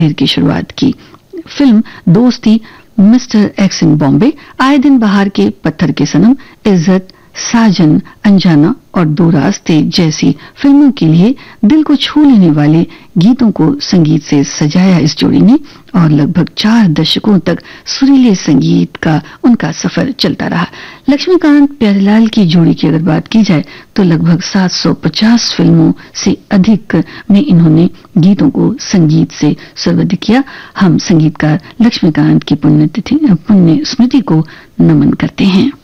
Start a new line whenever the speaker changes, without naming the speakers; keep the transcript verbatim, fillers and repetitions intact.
की शुरुआत की। फिल्म दोस्ती, मिस्टर एक्स इन बॉम्बे, आए दिन बाहर के, पत्थर के सनम, इज्जत, साजन, अनजाना और दो रास्ते जैसी फिल्मों के लिए दिल को छू लेने वाले गीतों को संगीत से सजाया इस जोड़ी ने और लगभग चार दशकों तक सुरीले संगीत का उनका सफर चलता रहा। लक्ष्मीकांत प्यारेलाल की जोड़ी की अगर बात की जाए तो लगभग सात सौ पचास फिल्मों से अधिक में इन्होंने गीतों को संगीत से सुरबद्ध किया। हम संगीतकार लक्ष्मीकांत की पुण्यतिथि पुण्य स्मृति को नमन करते हैं।